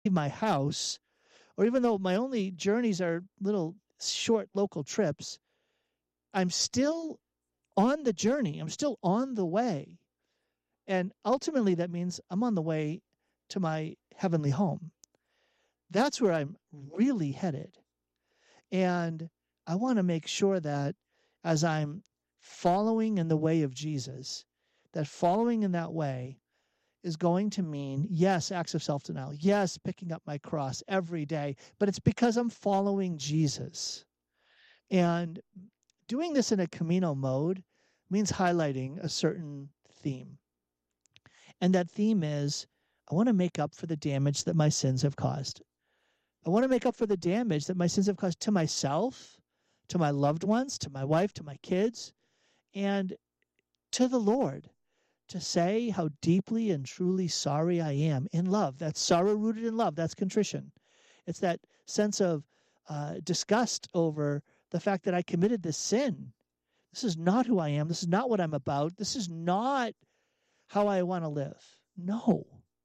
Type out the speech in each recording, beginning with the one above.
leave my house, or even though my only journeys are little short local trips, I'm still on the journey. I'm still on the way. And ultimately, that means I'm on the way to my heavenly home. That's where I'm really headed. And I want to make sure that as I'm following in the way of Jesus, that following in that way is going to mean, yes, acts of self-denial, yes, picking up my cross every day, but it's because I'm following Jesus. And doing this in a Camino mode means highlighting a certain theme. And that theme is, I want to make up for the damage that my sins have caused. I want to make up for the damage that my sins have caused to myself, to my loved ones, to my wife, to my kids, and to the Lord, to say how deeply and truly sorry I am in love. That's sorrow rooted in love. That's contrition. It's that sense of disgust over the fact that I committed this sin. This is not who I am. This is not what I'm about. This is not how I want to live. No.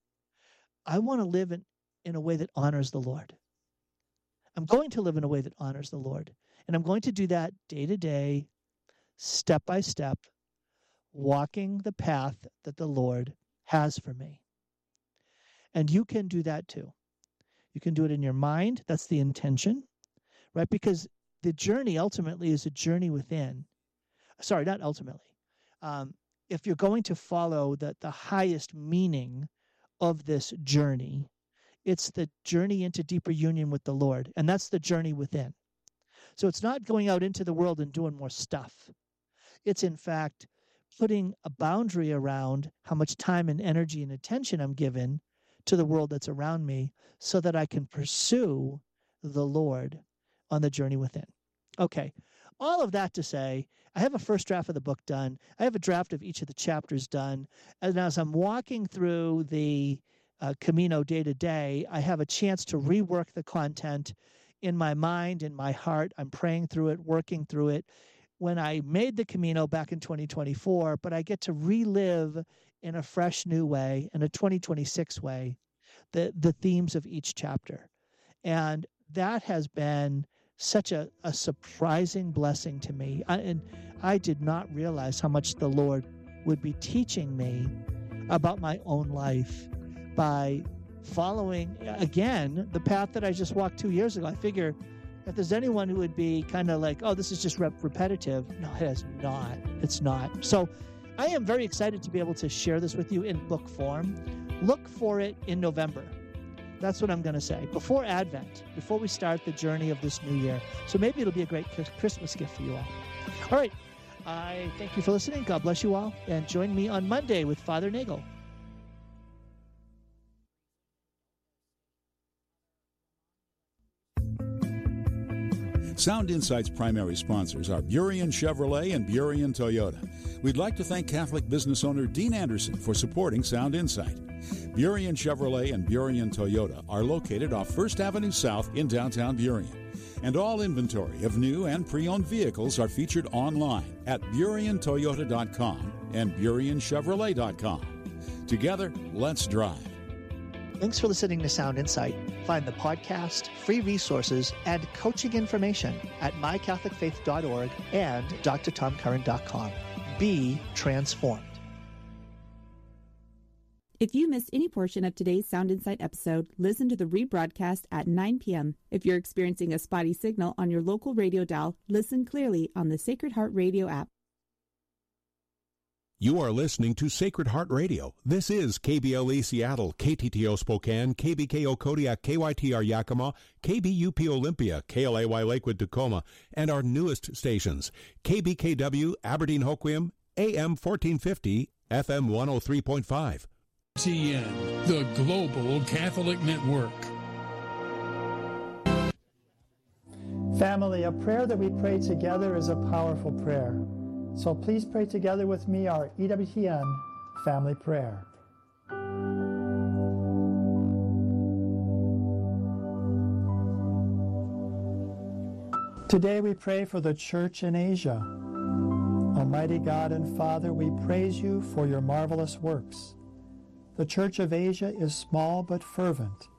I want to live in a way that honors the Lord. I'm going to live in a way that honors the Lord. And I'm going to do that day to day, step by step, walking the path that the Lord has for me. And you can do that too. You can do it in your mind. That's the intention, right? Because the journey ultimately is a journey within. Sorry, not ultimately. If you're going to follow the highest meaning of this journey, it's the journey into deeper union with the Lord. And that's the journey within. So it's not going out into the world and doing more stuff. It's in fact putting a boundary around how much time and energy and attention I'm given to the world that's around me so that I can pursue the Lord on the journey within. Okay, all of that to say, I have a first draft of the book done. I have a draft of each of the chapters done. And as I'm walking through the Camino day to day, I have a chance to rework the content in my mind, in my heart. I'm praying through it, working through it. When I made the Camino back in 2024, but I get to relive in a fresh new way, in a 2026 way, the themes of each chapter. And that has been such a surprising blessing to me. And I did not realize how much the Lord would be teaching me about my own life by following, again, the path that I just walked 2 years ago. I figure if there's anyone who would be kind of like, oh, this is just repetitive. No, it is not. It's not. So I am very excited to be able to share this with you in book form. Look for it in November. That's what I'm going to say. Before Advent, before we start the journey of this new year. So maybe it'll be a great Christmas gift for you all. All right. I thank you for listening. God bless you all. And join me on Monday with Father Nagel. Sound Insight's primary sponsors are Burien Chevrolet and Burien Toyota. We'd like to thank Catholic business owner Dean Anderson for supporting Sound Insight. Burien Chevrolet and Burien Toyota are located off 1st Avenue South in downtown Burien. And all inventory of new and pre-owned vehicles are featured online at BurienToyota.com and BurienChevrolet.com. Together, let's drive. Thanks for listening to Sound Insight. Find the podcast, free resources, and coaching information at mycatholicfaith.org and drtomcurran.com. Be transformed. If you missed any portion of today's Sound Insight episode, listen to the rebroadcast at 9 p.m. If you're experiencing a spotty signal on your local radio dial, listen clearly on the Sacred Heart Radio app. You are listening to Sacred Heart Radio. This is KBLE Seattle, KTTO Spokane, KBKO Kodiak, KYTR Yakima, KBUP Olympia, KLAY Lakewood Tacoma, and our newest stations, KBKW Aberdeen Hoquiam, AM 1450, FM 103.5. TN, the Global Catholic Network. Family, a prayer that we pray together is a powerful prayer. So please pray together with me our EWTN family prayer. Today we pray for the Church in Asia. Almighty God and Father, we praise you for your marvelous works. The Church of Asia is small but fervent.